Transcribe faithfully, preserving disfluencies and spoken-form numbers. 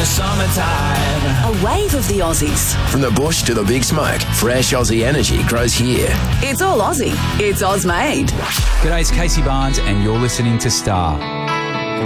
the summertime. A wave of the Aussies. From the bush to the big smoke, fresh Aussie energy grows here. It's all Aussie. It's Oz made. G'day, it's Casey Barnes and you're listening to Star.